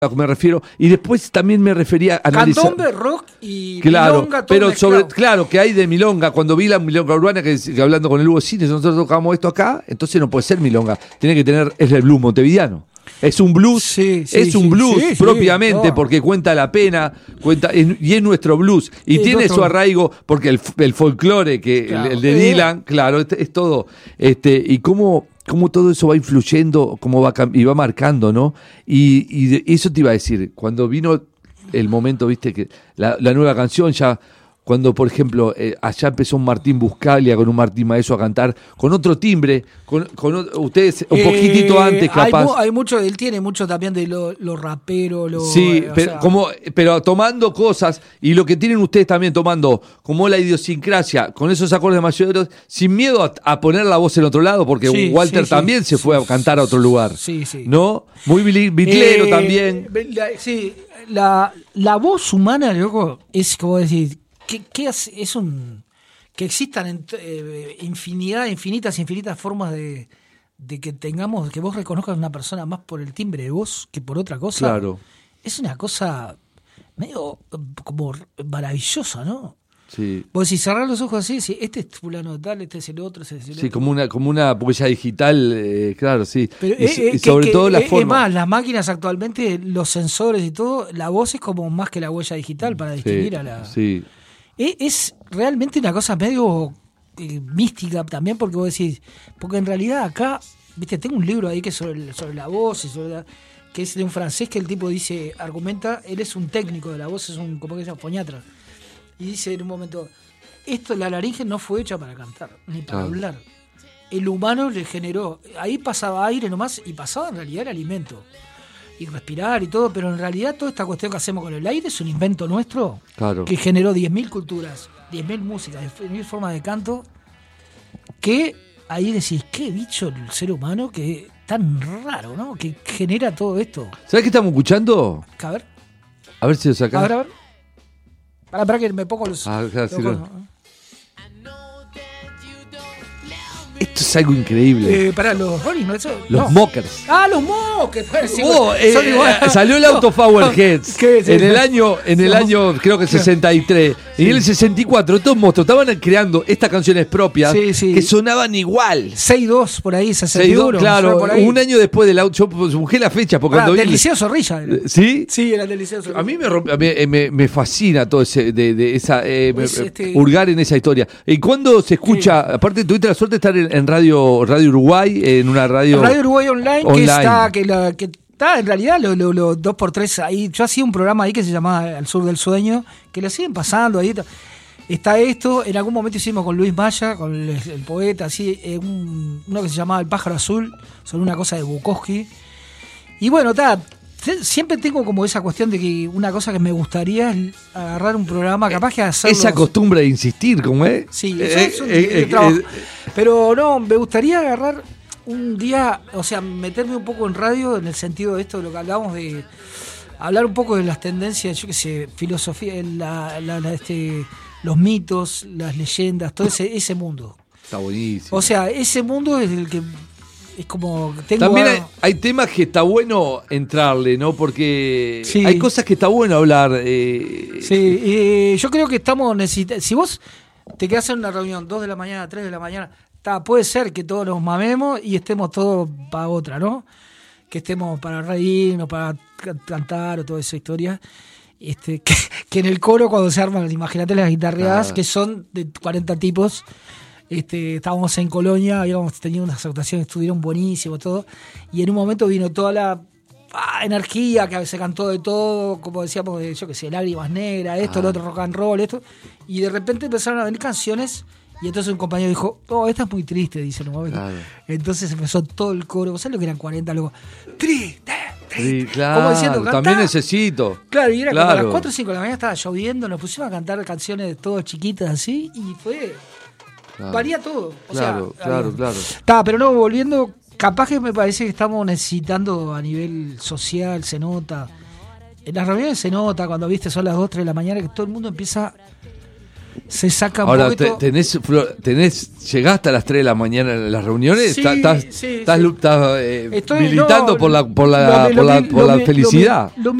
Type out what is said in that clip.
me refiero, y después también me refería a analizar. Candombe, rock y claro, milonga, todo pero mezclado. claro, que hay de milonga. Cuando vi la milonga urbana, que hablando con el Hugo Cines, nosotros tocamos esto acá, entonces no puede ser milonga. Tiene que tener, es el blues montevideano. Es un blues, Sí, es un blues sí, propiamente, no. porque cuenta la pena, y es nuestro blues. Y Es tiene nuestro su arraigo, porque el folclore, que Claro. el de Dylan, claro, es todo. Y cómo todo eso va influyendo, cómo y va marcando, ¿no? Y eso te iba a decir, cuando vino el momento, viste, que la nueva canción ya. Cuando, por ejemplo, allá empezó un Martín Buscaglia con un Martín Maeso a cantar con otro timbre, con ustedes un poquitito antes, capaz. Hay mucho, él tiene mucho también de lo rapero, Sí, pero tomando cosas, y lo que tienen ustedes también tomando, como la idiosincrasia, con esos acordes mayoreros, sin miedo a poner la voz en otro lado, porque Walter también se fue a cantar a otro lugar. Sí, sí. ¿No? Muy bitlero también. La voz humana, loco, es como decir, ¿qué hace? Que existan infinitas formas de que tengamos, que vos reconozcas a una persona más por el timbre de voz que por otra cosa. Claro. Es una cosa medio como maravillosa, ¿no? Sí. Vos si cerrás los ojos así, si este es fulano de tal, este es el otro, este es el otro. Sí, como una huella digital, claro, sí. Pero y sobre todo la forma. Es más, las máquinas actualmente, los sensores y todo, la voz es como más que la huella digital para distinguir a la... Sí. Es realmente una cosa medio mística también, porque vos decís, porque en realidad acá, viste, tengo un libro ahí que es sobre la voz, que es de un francés que el tipo dice, argumenta, él es un técnico de la voz, es un, como que se llama, foniatra, y dice en un momento, la laringe no fue hecha para cantar, ni para hablar. El humano le generó, ahí pasaba aire nomás, y pasaba en realidad el alimento. Y respirar y todo, pero en realidad toda esta cuestión que hacemos con el aire es un invento nuestro, claro, que generó 10.000 culturas, 10.000 músicas, 10.000 formas de canto, que ahí decís, qué bicho el ser humano que tan raro, ¿no? Que genera todo esto. ¿Sabes qué estamos escuchando? A ver si lo sacás. A ver. Para que me pongo los... Esto es algo increíble. Para los Rolling, ¿no? Los Mockers. Ah, los Mockers. Salió el Autopower Heads en el año creo que 63. Y en el 64 estos monstruos estaban creando estas canciones propias que sonaban igual. 6-2 por ahí, 61. 6-2, claro, un año después del yo busqué la fecha porque del Liceo Zorrilla. ¿Sí? Sí, era del Liceo Zorrilla. A mí me fascina todo ese hurgar en esa historia. Y cuando se escucha, aparte tuviste la suerte de estar en Radio Uruguay, en una radio Uruguay online. Que está en realidad los 2x3 ahí. Yo hacía un programa ahí que se llamaba Al Sur del Sueño, que lo siguen pasando ahí. Está esto, en algún momento hicimos con Luis Maya, con el poeta, así, uno que se llamaba El Pájaro Azul, sobre una cosa de Bukowski. Y bueno, siempre tengo como esa cuestión de que una cosa que me gustaría es agarrar un programa, capaz que hacerlo... Esa costumbre de insistir, ¿cómo es? Sí, eso es trabajo. Pero no, me gustaría agarrar un día, o sea, meterme un poco en radio en el sentido de esto, de lo que hablábamos de hablar un poco de las tendencias, yo qué sé, filosofía, los mitos, las leyendas, todo ese mundo. Está buenísimo. O sea, ese mundo es el que es como... También hay temas que está bueno entrarle, ¿no? Porque hay cosas que está bueno hablar. Sí, yo creo que estamos necesitando... Si vos te quedás en una reunión 2 de la mañana, 3 de la mañana, puede ser que todos nos mamemos y estemos todos para otra, ¿no? Que estemos para reírnos, para cantar o toda esa historia. Que en el coro cuando se arman, imagínate las guitarreadas, que son de 40 tipos. Estábamos en Colonia, habíamos tenido unas actuaciones, estuvieron buenísimos, todo. Y en un momento vino toda la energía, que se cantó de todo, como decíamos, yo qué sé, Lágrimas Negras, esto, el otro, rock and roll, esto. Y de repente empezaron a venir canciones. Y entonces un compañero dijo, esta es muy triste, dice en un momento. Claro. Entonces empezó todo el coro. ¿Sabes lo que eran 40 luego? Triste. Sí, claro. Como diciendo, también necesito. Claro, y era como a las 4 o 5 de la mañana estaba lloviendo, nos pusimos a cantar canciones de todos chiquitas así, y fue... Claro. Varía todo. Claro. Pero no, volviendo, capaz que me parece que estamos necesitando a nivel social, se nota. En las reuniones se nota, cuando viste son las 2, 3 de la mañana, que todo el mundo empieza se saca un Ahora, poquito. ¿llegaste a las 3 de la mañana en las reuniones? Sí, ¿Estás sí, estás sí. militando Estoy- por la lo mi- felicidad? lo